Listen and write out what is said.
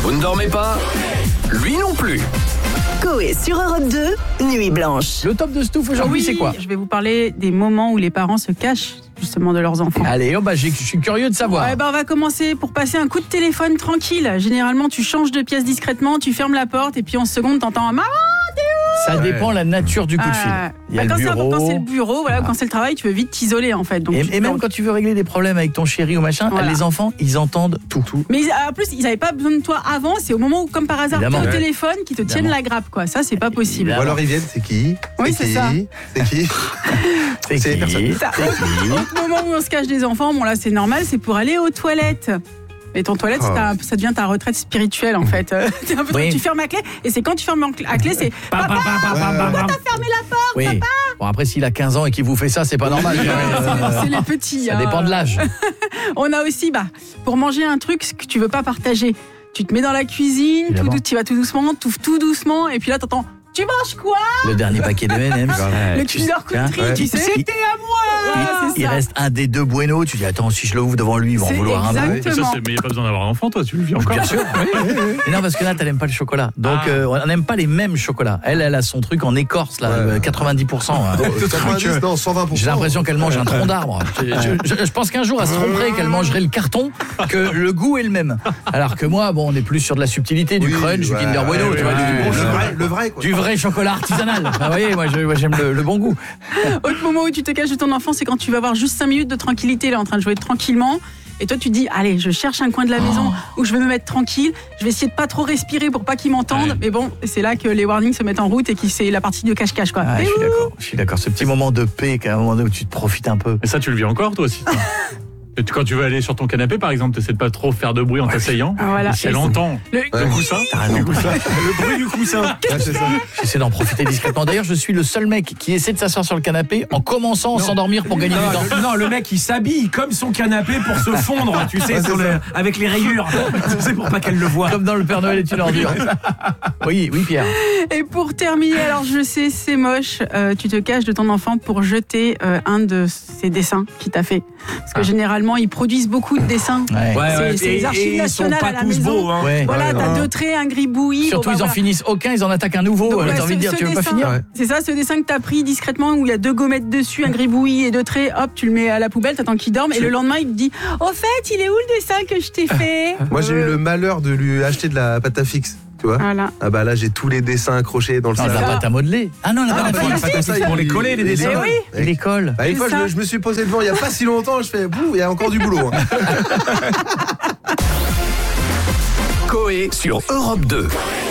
Vous ne dormez pas ? Lui non plus. Coé sur Europe 2, Nuit Blanche. Le top de Stouff aujourd'hui, c'est quoi ? Je vais vous parler des moments où les parents se cachent justement de leurs enfants. Allez, je suis curieux de savoir. On va commencer pour passer un coup de téléphone tranquille. Généralement, tu changes de pièce discrètement, tu fermes la porte et puis en seconde, t'entends « Maman !» Ça dépend la nature du coup de fil. Il y a le bureau. Quand c'est le bureau, quand c'est le travail, tu veux vite t'isoler en fait. Donc, et même quand tu veux régler des problèmes avec ton chéri ou machin, les enfants, ils entendent tout. Mais en plus, ils n'avaient pas besoin de toi avant. C'est au moment où, comme par hasard, tu es au téléphone, qui te tiennent la grappe. Quoi. Ça, c'est pas possible. Ou alors ils viennent, c'est qui ? Oui, c'est ça. C'est qui ? C'est personne. Autre moment où on se cache des enfants, bon là c'est normal, c'est pour aller aux toilettes. Et ton toilette, ça devient ta retraite spirituelle en fait. Tu fermes la clé et c'est quand tu fermes la clé, c'est Papa, pourquoi t'as fermé la porte, papa ? Bon après s'il a 15 ans et qu'il vous fait ça, c'est pas normal. C'est les petits. Ça dépend de l'âge. On a aussi pour manger un truc que tu veux pas partager. Tu te mets dans la cuisine, tu vas tout doucement, t'ouvres tout doucement et puis là t'entends « Tu manges quoi ?» Le dernier paquet de M&M's. Le Kinder Country, tu sais. C'était à moi. Il reste un des deux Bueno, tu dis attends, si je le ouvre devant lui, ils vont en vouloir un peu. Mais il n'y a pas besoin d'avoir un enfant, toi, tu le vis encore. Bien sûr. Mais non, parce que là, elle n'aime pas le chocolat. Donc, on n'aime pas les mêmes chocolats. Elle a son truc en écorce, là, 90%. 90, non, 120%. J'ai l'impression qu'elle mange un tronc d'arbre. Je pense qu'un jour, elle se tromperait, qu'elle mangerait le carton, que le goût est le même. Alors que moi, on est plus sur de la subtilité, du crunch, du Kinder Bueno, tu vois, le vrai, quoi. Du vrai chocolat artisanal. Vous voyez, moi j'aime le bon goût. Autre moment où tu te caches de ton enfant, c'est quand tu vas avoir juste 5 minutes de tranquillité, là, en train de jouer tranquillement. Et toi, tu dis, allez, je cherche un coin de la maison où je vais me mettre tranquille. Je vais essayer de pas trop respirer pour pas qu'ils m'entendent. Ouais. Mais bon, c'est là que les warnings se mettent en route et que c'est la partie de cache-cache, quoi. Je suis d'accord. Ce petit moment de paix, un moment où tu te profites un peu. Et ça, tu le vis encore, toi aussi. Quand tu veux aller sur ton canapé, par exemple, tu essaies de pas trop faire de bruit en t'asseyant. Voilà. Si elle entend le coussin, le bruit du coussin. J'essaie d'en profiter discrètement. D'ailleurs, je suis le seul mec qui essaie de s'asseoir sur le canapé en commençant à s'endormir pour gagner du temps. Non, le mec, il s'habille comme son canapé pour se fondre, tu sais, avec les rayures. C'est pour pas qu'elle le voie. Comme dans Le Père Noël est une ordure. Oui, Pierre. Et pour terminer, alors je sais, c'est moche, tu te caches de ton enfant pour jeter un de ses dessins qu'il t'a fait. Parce que généralement, ils produisent beaucoup de dessins. C'est les archives nationales à la maison. Beaux, hein. Voilà, t'as 2 traits, un gribouillis. Surtout, ils en finissent aucun, ils en attaquent un nouveau. T'as envie de dire, tu veux pas finir ? C'est ça, ce dessin que t'as pris discrètement, où il y a 2 gommettes dessus, un gribouillis et 2 traits, hop, tu le mets à la poubelle, t'attends qu'il dorme, et le lendemain, il te dit, au fait, il est où le dessin que je t'ai fait ? Moi, j'ai eu le malheur de lui acheter de la pâte à fixe. Tu vois ? Voilà. Ah bah là j'ai tous les dessins accrochés dans le salon. salon. La pâte à modeler. Ah non, la pâte à fixe pour les coller les dessins. Il les colle. Une fois je me suis posé devant il y a pas si longtemps, je fais il y a encore du boulot. Coé sur Europe 2.